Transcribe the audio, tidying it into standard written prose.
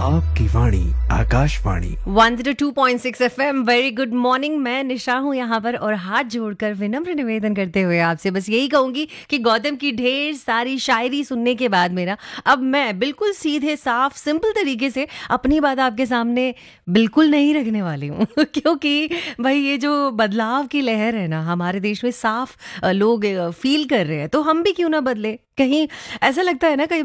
आपकी वाणी Akashvani 102.6 FM। Very good morning. मैं निशा हूँ यहाँ पर और हाथ जोड़कर विनम्र निवेदन करते हुए आपसे बस यही कहूंगी कि गौतम की ढेर सारी शायरी सुनने के बाद मेरा अब मैं बिल्कुल सीधे साफ सिंपल तरीके से अपनी बात आपके सामने बिल्कुल नहीं रखने वाली हूँ क्योंकि भाई ये जो बदलाव की लहर है ना हमारे देश में साफ लोग फील कर रहे हैं, तो हम भी क्यों ना बदले। कहीं ऐसा लगता है ना कई